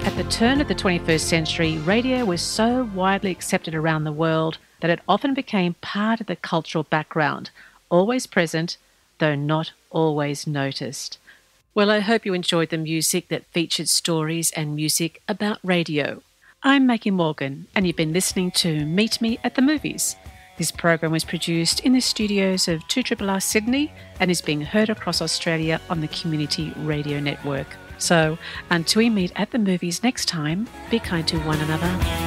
At the turn of the 21st century, radio was so widely accepted around the world that it often became part of the cultural background, always present, though not always noticed. Well, I hope you enjoyed the music that featured stories and music about radio. I'm Maggie Morgan, and you've been listening to Meet Me at the Movies. This program was produced in the studios of 2RRR Sydney and is being heard across Australia on the Community Radio Network. So, until we meet at the movies next time, be kind to one another.